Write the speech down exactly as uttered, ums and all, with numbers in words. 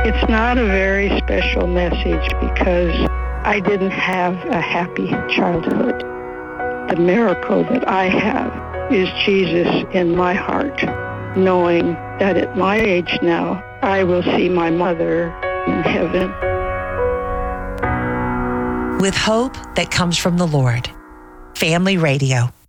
It's not a very special message because I didn't have a happy childhood. The miracle that I have is Jesus in my heart, knowing that at my age now, I will see my mother in heaven. With hope that comes from the Lord. Family Radio.